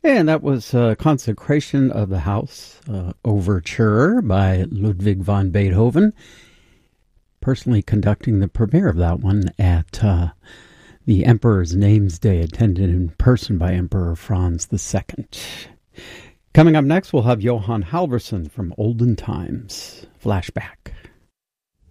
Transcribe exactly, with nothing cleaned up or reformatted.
And that was uh, Consecration of the House uh, Overture by Ludwig van Beethoven. Personally conducting the premiere of that one at uh, the Emperor's Names Day, attended in person by Emperor Franz the Second. Coming up next, we'll have Johann Halvorsen from Olden Times. Flashback.